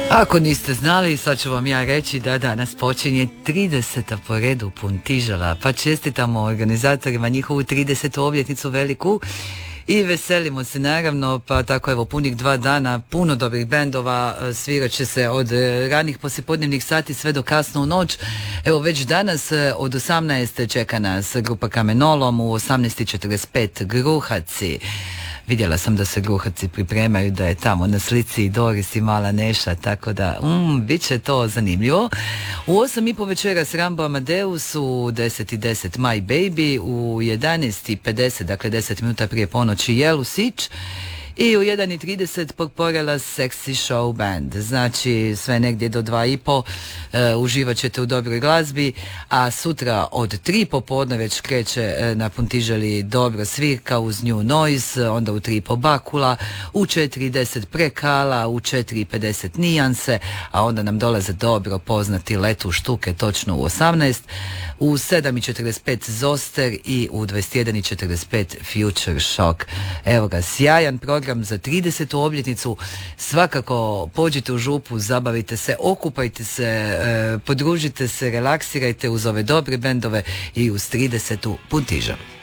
Ako niste znali, sad ću vam ja reći da danas počinje 30. po redu Puntižala, pa čestitamo organizatorima njihovu 30. obljetnicu veliku i veselimo se naravno, pa tako evo punih 2 dana, puno dobrih bendova, svirat će se od ranih poslijepodnevnih sati sve do kasno u noć. Evo već danas od 18. čeka nas grupa Kamenolom, u 18.45 Gruhaci. Vidjela sam da se Gruhaci pripremaju, da je tamo na slici i Doris i mala Neša, tako da bit će to zanimljivo. U 8.30 večeras Rambo Amadeus, u 10.10 My Baby, u 11.50, dakle 10 minuta prije ponoći Jelu Sić, i u 1.30 Porporela Sexy Show Band. Znači sve negdje do 2.30 uživat ćete u dobroj glazbi, a sutra od 3 popodne već kreće na Puntiželi dobro svirka uz New Noise, onda u 3.30 Bakula, u 4.10 Prekala, u 4.50 Nijanse, a onda nam dolaze dobro poznati Letu Štuke točno u 18, u 7.45 Zoster i u 21.45 Future Shock. Evo ga, sjajan program za 30. obljetnicu. Svakako pođite u župu, zabavite se, okupajte se, podružite se, relaksirajte uz ove dobre bendove i uz 30. Puntiža.